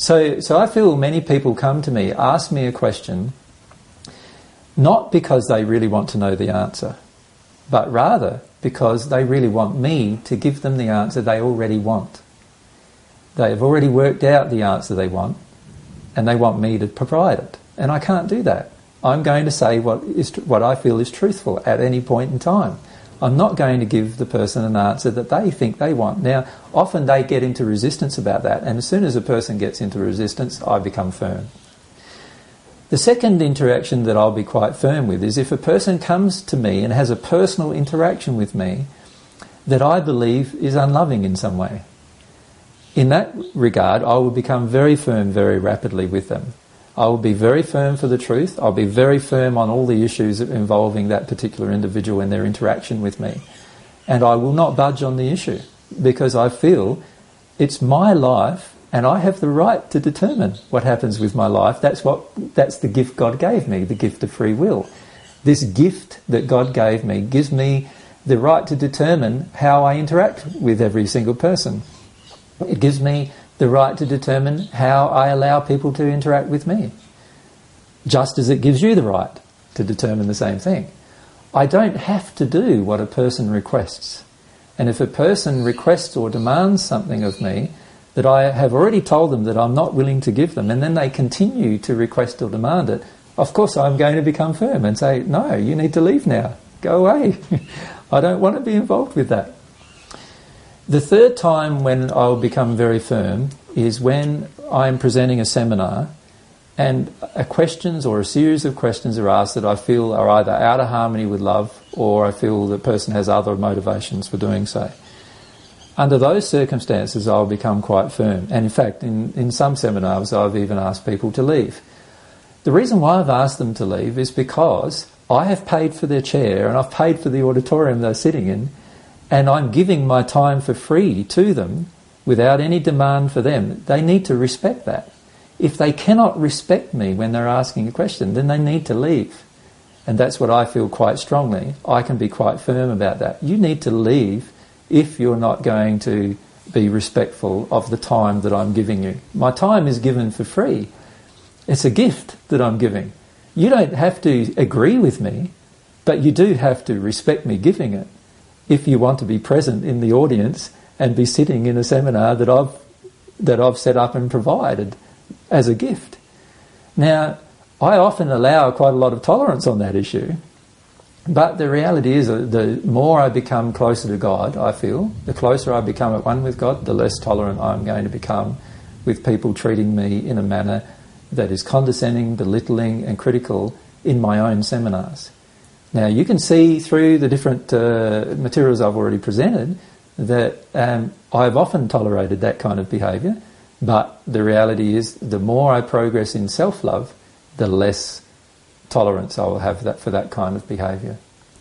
So I feel many people come to me, ask me a question, not because they really want to know the answer, but rather because they really want me to give them the answer they already want. They have already worked out the answer they want, and they want me to provide it. And I can't do that. I'm going to say what I feel is truthful at any point in time. I'm not going to give the person an answer that they think they want. Now, often they get into resistance about that, and as soon as a person gets into resistance, I become firm. The second interaction that I'll be quite firm with is if a person comes to me and has a personal interaction with me that I believe is unloving in some way. In that regard, I will become very firm very rapidly with them. I will be very firm for the truth. I'll be very firm on all the issues involving that particular individual and their interaction with me. And I will not budge on the issue because I feel it's my life and I have the right to determine what happens with my life. That's the gift God gave me, the gift of free will. This gift that God gave me gives me the right to determine how I interact with every single person. It gives me the right to determine how I allow people to interact with me, just as it gives you the right to determine the same thing. I don't have to do what a person requests. And if a person requests or demands something of me that I have already told them that I'm not willing to give them, and then they continue to request or demand it, of course I'm going to become firm and say, no, you need to leave now. Go away. I don't want to be involved with that. The third time when I'll become very firm is when I'm presenting a seminar and questions or a series of questions are asked that I feel are either out of harmony with love or I feel the person has other motivations for doing so. Under those circumstances, I'll become quite firm. And in fact, in some seminars, I've even asked people to leave. The reason why I've asked them to leave is because I have paid for their chair and I've paid for the auditorium they're sitting in, and I'm giving my time for free to them without any demand for them. They need to respect that. If they cannot respect me when they're asking a question, then they need to leave. And that's what I feel quite strongly. I can be quite firm about that. You need to leave if you're not going to be respectful of the time that I'm giving you. My time is given for free. It's a gift that I'm giving. You don't have to agree with me, but you do have to respect me giving it if you want to be present in the audience and be sitting in a seminar that I've set up and provided as a gift. Now, I often allow quite a lot of tolerance on that issue, but the reality is that the more I become closer to God, I feel, the closer I become at one with God, the less tolerant I'm going to become with people treating me in a manner that is condescending, belittling and critical in my own seminars. Now, you can see through the different materials I've already presented that I've often tolerated that kind of behaviour, but the reality is the more I progress in self-love, the less tolerance I will have for that kind of behaviour.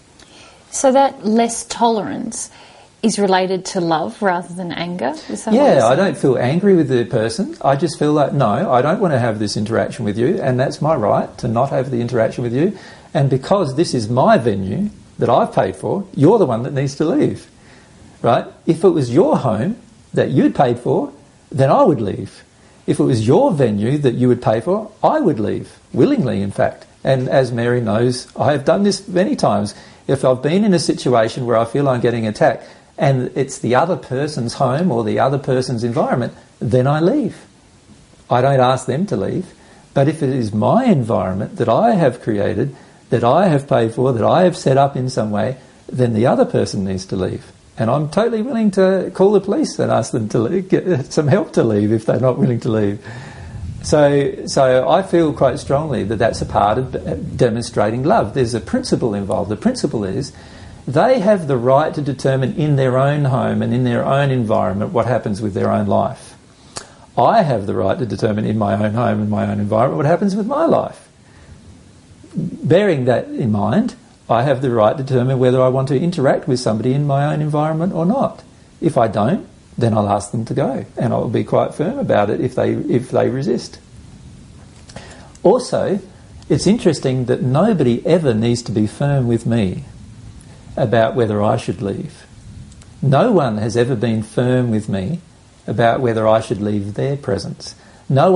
So that less tolerance is related to love rather than anger? Is that I don't feel angry with the person. I just feel like, no, I don't want to have this interaction with you, and that's my right to not have the interaction with you. And because this is my venue that I've paid for, you're the one that needs to leave, right? If it was your home that you'd paid for, then I would leave. If it was your venue that you would pay for, I would leave, willingly in fact. And as Mary knows, I have done this many times. If I've been in a situation where I feel I'm getting attacked and it's the other person's home or the other person's environment, then I leave. I don't ask them to leave. But if it is my environment that I have created, that I have paid for, that I have set up in some way, then the other person needs to leave. And I'm totally willing to call the police and ask them to leave, get some help to leave if they're not willing to leave. So I feel quite strongly that that's a part of demonstrating love. There's a principle involved. The principle is they have the right to determine in their own home and in their own environment what happens with their own life. I have the right to determine in my own home and my own environment what happens with my life. Bearing that in mind, I have the right to determine whether I want to interact with somebody in my own environment or not. If I don't, then I'll ask them to go, and I'll be quite firm about it if they resist. Also, it's interesting that nobody ever needs to be firm with me about whether I should leave. No one has ever been firm with me about whether I should leave their presence. No